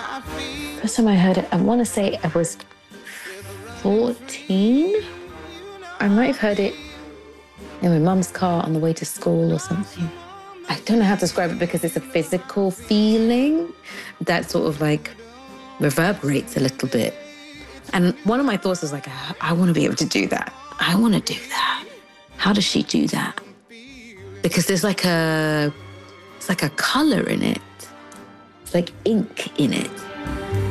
First time I heard it, I want to say I was 14. I might have heard it in my mum's car on the way to school or something. I don't know how to describe it because it's a physical feeling that sort of like reverberates a little bit. And one of my thoughts was like, I want to be able to do that. I want to do that. How does she do that? Because there's like it's like a color in it. It's like ink in it.